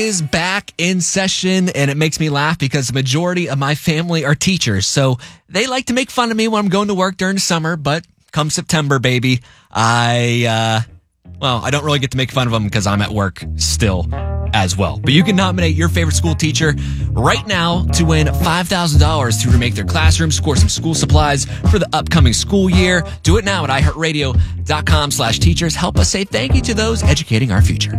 Is back in session, and it makes me laugh because the majority of my family are teachers, so they like to make fun of me when I'm going to work during summer. But come September, baby, I don't really get to make fun of them because I'm at work still as well. But you can nominate your favorite school teacher right now to win $5,000 to remake their classroom, score some school supplies for the upcoming school year. Do it now at iHeartRadio.com/teachers. Help us say thank you to those educating our future.